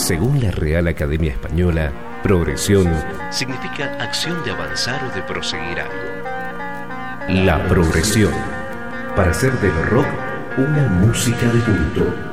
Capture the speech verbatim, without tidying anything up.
Según la Real Academia Española, progresión significa acción de avanzar o de proseguir algo. La progresión, para hacer del rock una música de culto.